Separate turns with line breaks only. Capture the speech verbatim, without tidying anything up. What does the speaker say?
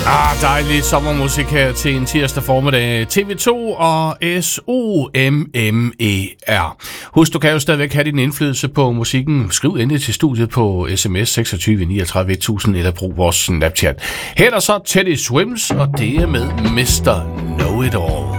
Ah, dejlig sommermusik her til en tirsdag formiddag. T V to og S O M M E R. Husk, du kan jo stadigvæk have din indflydelse på musikken. Skriv endelig til studiet på sms seksogtyve niogtredive tusind eller brug vores Snapchat. Her er der så Teddy Swims, og det er med mister Know It All.